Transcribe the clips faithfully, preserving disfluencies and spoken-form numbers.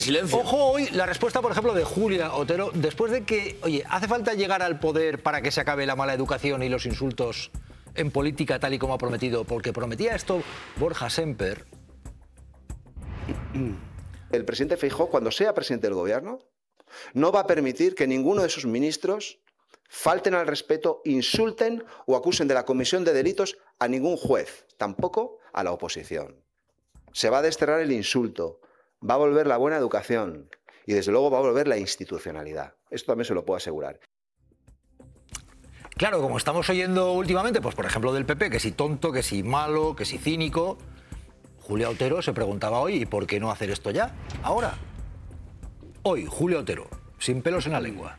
Silencio. Ojo hoy la respuesta, por ejemplo, de Julia Otero, después de que, oye, ¿hace falta llegar al poder para que se acabe la mala educación y los insultos en política tal y como ha prometido? Porque prometía esto Borja Semper. El presidente Feijóo, cuando sea presidente del gobierno, no va a permitir que ninguno de sus ministros falten al respeto, insulten o acusen de la comisión de delitos a ningún juez, tampoco a la oposición. Se va a desterrar el insulto, va a volver la buena educación y desde luego va a volver la institucionalidad. Esto también se lo puedo asegurar. Claro, como estamos oyendo últimamente, pues por ejemplo del P P, que si tonto, que si malo, que si cínico, Julia Otero se preguntaba hoy, ¿y por qué no hacer esto ya? Ahora. Hoy, Julia Otero, sin pelos en la lengua.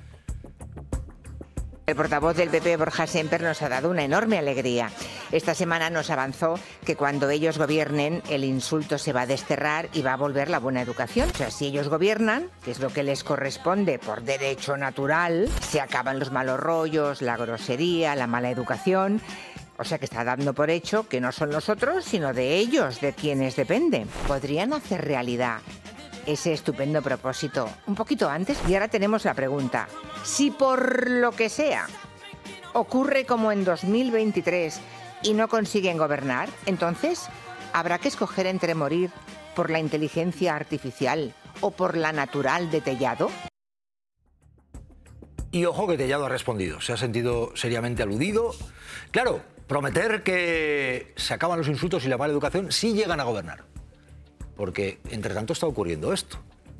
El portavoz del P P, Borja Semper, nos ha dado una enorme alegría. Esta semana nos avanzó que cuando ellos gobiernen, el insulto se va a desterrar y va a volver la buena educación. O sea, si ellos gobiernan, que es lo que les corresponde por derecho natural, se acaban los malos rollos, la grosería, la mala educación. O sea que está dando por hecho que no son nosotros, sino de ellos, de quienes dependen. Podrían hacer realidad ese estupendo propósito un poquito antes. Y ahora tenemos la pregunta: si por lo que sea ocurre como en dos mil veintitrés y no consiguen gobernar, entonces habrá que escoger entre morir por la inteligencia artificial o por la natural de Tellado. Y ojo que Tellado ha respondido, se ha sentido seriamente aludido. Claro, prometer que se acaban los insultos y la mala educación si llegan a gobernar. Porque, entre tanto, está ocurriendo esto.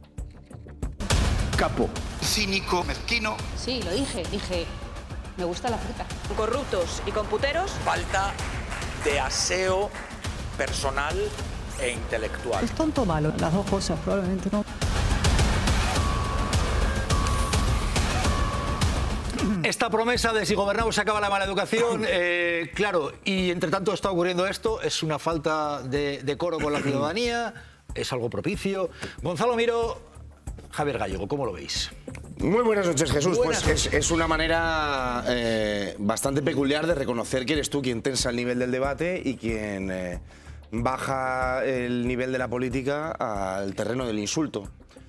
Capo. Cínico, mezquino. Sí, lo dije, dije, me gusta la fruta. Corruptos y con puteros. Falta de aseo personal e intelectual. Es tonto o malo, las dos cosas probablemente, ¿no? Esta promesa de si gobernamos se acaba la mala educación, eh, claro, y entre tanto está ocurriendo esto, es una falta de decoro con la ciudadanía, es algo propicio. Gonzalo Miró, Javier Gallego, ¿cómo lo veis? Muy buenas noches, Jesús. Buenas pues noches. Es, es una manera eh, bastante peculiar de reconocer que eres tú quien tensa el nivel del debate y quien eh, baja el nivel de la política al terreno del insulto.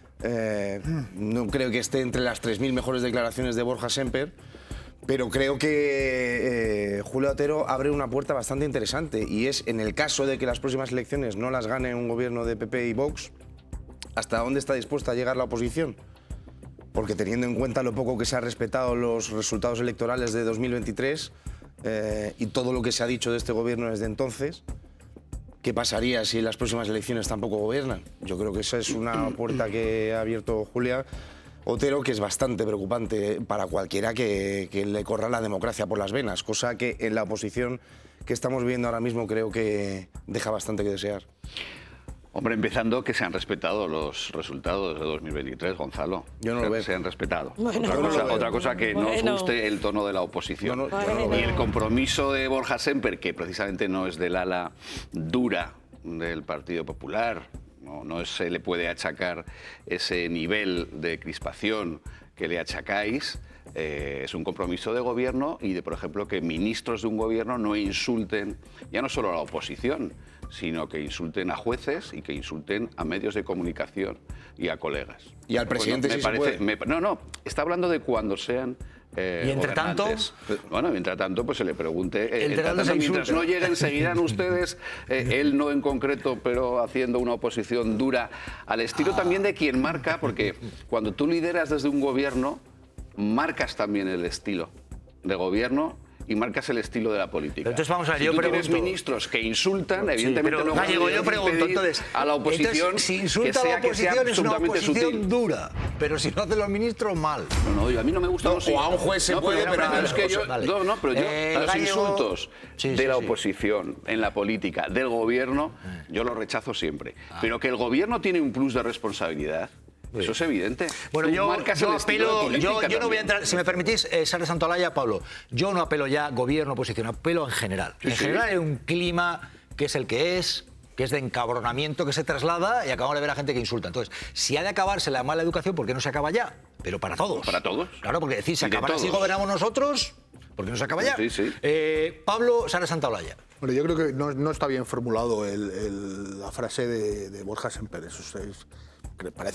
Eh, no creo que esté entre las tres mil mejores declaraciones de Borja Semper, pero creo que eh, Julia Otero abre una puerta bastante interesante, y es, en el caso de que las próximas elecciones no las gane un gobierno de P P y Vox, ¿hasta dónde está dispuesta a llegar la oposición? Porque teniendo en cuenta lo poco que se ha respetado los resultados electorales de dos mil veintitrés eh, y todo lo que se ha dicho de este gobierno desde entonces, ¿qué pasaría si en las próximas elecciones tampoco gobiernan? Yo creo que esa es una puerta que ha abierto Julia Otero, que es bastante preocupante para cualquiera que, que le corra la democracia por las venas, cosa que en la oposición que estamos viendo ahora mismo creo que deja bastante que desear. Hombre, empezando que se han respetado los resultados de dos mil veintitrés, Gonzalo. Yo no lo veo. Se han respetado. Bueno, otra, no cosa, lo veo. otra cosa que no Bueno. os guste el tono de la oposición. No, no, yo no lo Y veo. el compromiso de Borja Semper, que precisamente no es del ala dura del Partido Popular, no, no se le puede achacar ese nivel de crispación que le achacáis. Eh, es un compromiso de gobierno y de, por ejemplo, que ministros de un gobierno no insulten ya no solo a la oposición, sino que insulten a jueces y que insulten a medios de comunicación y a colegas. Y al presidente me sí se parece, puede. me- no, no, está hablando de cuando sean eh, Y entre tanto, gobernantes. Bueno, mientras tanto, pues se le pregunte. eh, Entre entre tanto tanto, se mientras insulta. no lleguen, seguirán ustedes, eh, él no en concreto, pero haciendo una oposición dura al estilo también de quien marca, porque cuando tú lideras desde un gobierno, marcas también el estilo de gobierno y marcas el estilo de la política. Pero entonces vamos a ver, si yo tú tienes pregunto- ministros que insultan, Sí, evidentemente pero, no Gallego, puedes yo pregunto, impedir entonces, a la oposición entonces, si insulta que a sea, la que sea oposición es una absolutamente oposición sutil. dura, pero si lo hacen los ministros, mal. No, no, yo- a mí no me gusta. No, no, sí. o a un juez se No, puede, pero a- es que yo, Vale. no, no, pero yo, Eh, los Gallego- insultos Sí, de sí, la sí. oposición en la política, del gobierno, yo los rechazo siempre. Pero que el gobierno tiene un plus de responsabilidad, eso es evidente. Bueno, Tú yo, marcas yo el estilo de apelo, política yo, yo no voy a también. entrar, si me permitís, eh, Sara Santolaya, Pablo, yo no apelo ya gobierno, oposición, apelo en general. Sí, en sí. general hay un clima que es el que es, que es de encabronamiento que se traslada y acabamos de ver a gente que insulta. Entonces, si ha de acabarse la mala educación, ¿por qué no se acaba ya? Pero para todos. Para todos. Claro, porque decir, se Y de acabará si todos. gobernamos nosotros, ¿por qué no se acaba ya? Sí, sí. Eh, Pablo, Sara Santolaya. Bueno, yo creo que no, no está bien formulado el- el- la frase de, de Borja Semper. Eso es, es- parece